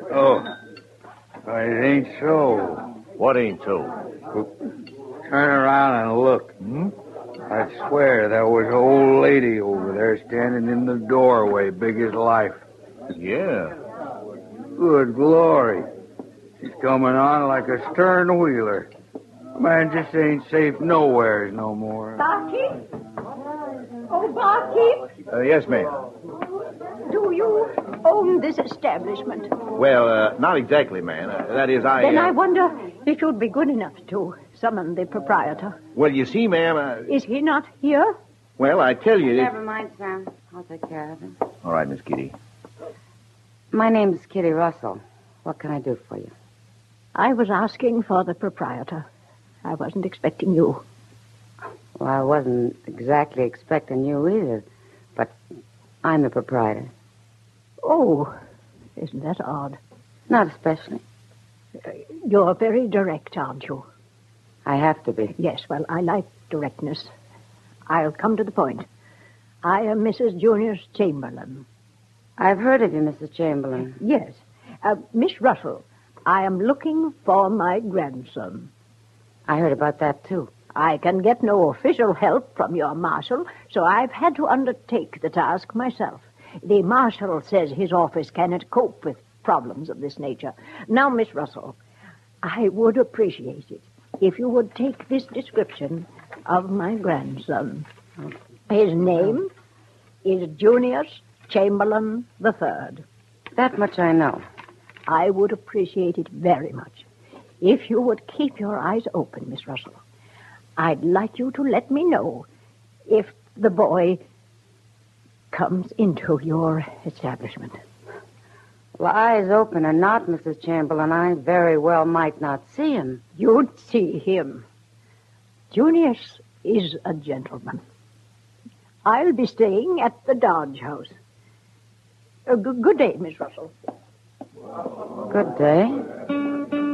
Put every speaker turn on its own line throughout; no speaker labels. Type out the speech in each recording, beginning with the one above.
Oh, it ain't so.
What ain't so?
Turn around and look. I swear there was an old lady over there standing in the doorway, big as life.
Yeah.
Good glory. She's coming on like a stern wheeler. Man, just ain't safe nowheres no more.
Barkeep? Oh, Barkeep,
Yes, ma'am.
do you own this establishment?
Well, not exactly, ma'am. That is,
Then I wonder if you'd be good enough to summon the proprietor.
Well, you see, ma'am...
Is he not here?
Well, I tell you...
Never mind, Sam. I'll take care of him.
All right, Miss Kitty.
My name's Kitty Russell. What can I do for you?
I was asking for the proprietor. I wasn't expecting you.
Well, I wasn't exactly expecting you either, but I'm the proprietor.
Oh, isn't that odd?
Not especially.
You're very direct, aren't you?
I have to be.
Yes, well, I like directness. I'll come to the point. I am Mrs. Junius Chamberlain.
I've heard of you, Mrs. Chamberlain.
Yes. Miss Russell, I am looking for my grandson.
I heard about that, too.
I can get no official help from your marshal, so I've had to undertake the task myself. The marshal says his office cannot cope with problems of this nature. Now, Miss Russell, I would appreciate it if you would take this description of my grandson. His name is Junius Chamberlain III.
That much I know.
I would appreciate it very much if you would keep your eyes open, Miss Russell. I'd like you to let me know if the boy comes into your establishment.
Well, eyes open or not, Mrs. Chamberlain, I very well might not see him.
You'd see him. Junius is a gentleman. I'll be staying at the Dodge House. Good day, Miss Russell.
Good day.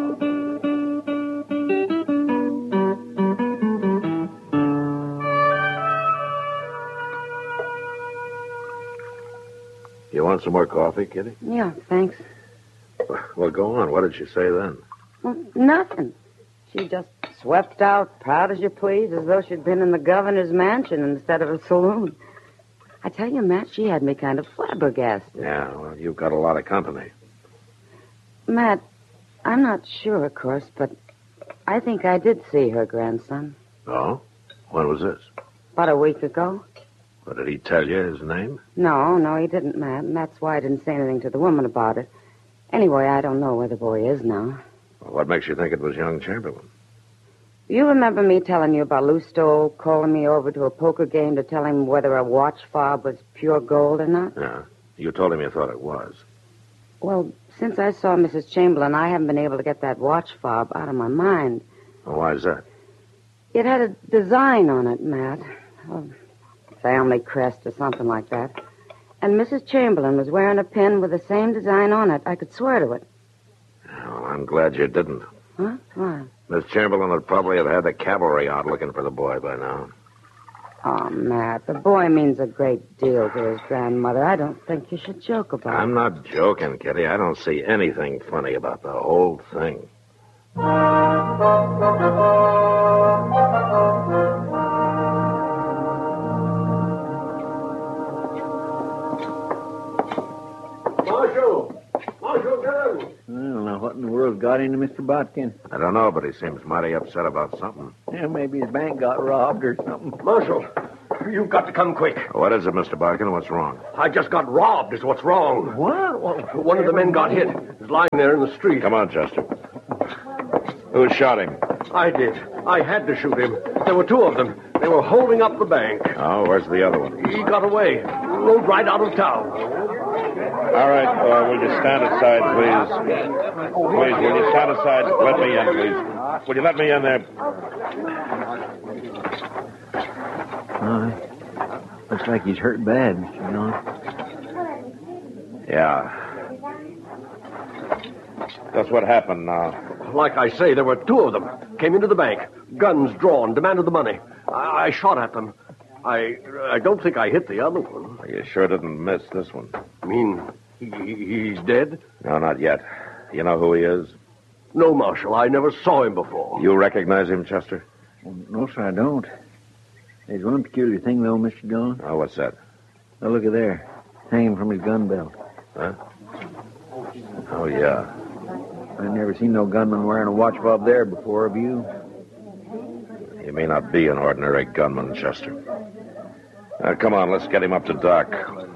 You want some more coffee, Kitty?
Yeah, thanks.
Well, go on. What did she say then?
Well, nothing. She just swept out, proud as you please, as though she'd been in the governor's mansion instead of a saloon. I tell you, Matt, she had me kind of flabbergasted.
Yeah, well, you've got a lot of company.
Matt, I'm not sure, of course, but I think I did see her grandson.
Oh? When was this?
About a week ago.
Well, did he tell you his name?
No, he didn't, Matt, and that's why I didn't say anything to the woman about it. Anyway, I don't know where the boy is now.
Well, what makes you think it was young Chamberlain?
You remember me telling you about Lou Stoll calling me over to a poker game to tell him whether a watch fob was pure gold or not?
Yeah. You told him you thought it was.
Well, since I saw Mrs. Chamberlain, I haven't been able to get that watch fob out of my mind.
Well, why is that?
It had a design on it, Matt. A family crest or something like that. And Mrs. Chamberlain was wearing a pin with the same design on it. I could swear to it.
Well, I'm glad you didn't.
Huh? Why?
Miss Chamberlain would probably have had the cavalry out looking for the boy by now.
Oh, Matt, the boy means a great deal to his grandmother. I don't think you should joke about it.
I'm not joking, Kitty. I don't see anything funny about the whole thing.
Marshal, get him.
I don't know what in the world got into Mr. Botkin.
I don't know, but he seems mighty upset about something.
Yeah, maybe his bank got robbed or something.
Marshal, you've got to come quick.
What is it, Mr. Barkin? What's wrong?
I just got robbed is what's wrong.
What?
One of the men got hit. He's lying there in the street.
Come on, Chester. Who shot him?
I did. I had to shoot him. There were two of them. They were holding up the bank.
Oh, where's the other one?
He got away. Rode right out of town.
All right, will you stand aside, please? Please, will you stand aside? Let me in, please. Will you let me in there?
Looks like he's hurt bad, you know.
Yeah. That's what happened now.
Like I say, there were two of them. Came into the bank. Guns drawn. Demanded the money. I shot at them. I don't think I hit the other one.
You sure didn't miss this one.
I mean, He's dead?
No, not yet. You know who he is?
No, Marshal. I never saw him before.
You recognize him, Chester?
No, sir, I don't. There's one peculiar thing, though, Mr. John.
Oh, what's that?
Oh, look at there. Hanging from his gun belt.
Huh? Oh, yeah.
I never seen no gunman wearing a watch fob there before, have you?
He may not be an ordinary gunman, Chester. Come on, let's get him up to Doc.